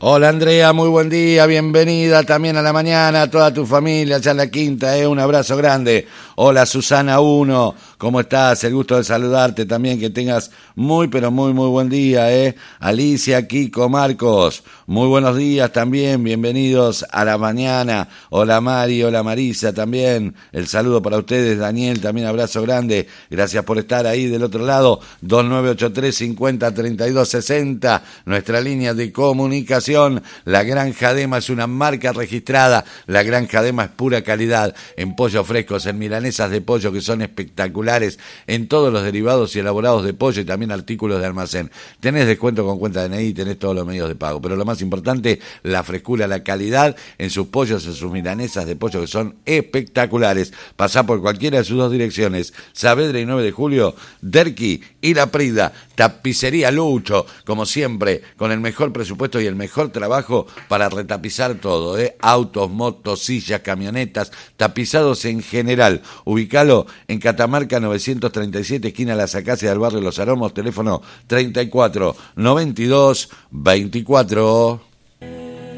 Hola Andrea, muy buen día, bienvenida también a la mañana, a toda tu familia, allá en la quinta, un abrazo grande. Hola Susana 1, ¿cómo estás? El gusto de saludarte también, que tengas muy pero muy buen día, Alicia, Kiko, Marcos, muy buenos días también, bienvenidos a la mañana. Hola Mari, hola Marisa también, el saludo para ustedes, Daniel, también abrazo grande, gracias por estar ahí del otro lado, 2983 50 32 60, nuestra línea de comunicación. La Granja Dema es una marca registrada. La Granja Dema es pura calidad en pollos frescos, en milanesas de pollo que son espectaculares, en todos los derivados y elaborados de pollo y también artículos de almacén. Tenés descuento con cuenta DNI, tenés todos los medios de pago, pero lo más importante, la frescura, la calidad en sus pollos, en sus milanesas de pollo que son espectaculares. Pasá por cualquiera de sus dos direcciones, Saavedra y 9 de Julio, Derqui y La Prida. Tapicería Lucho, como siempre, con el mejor presupuesto y el mejor trabajo para retapizar todo, autos, motos, sillas, camionetas, tapizados en general. Ubicalo en Catamarca 937, esquina Las Acacias del barrio Los Aromos, teléfono 34 92 24.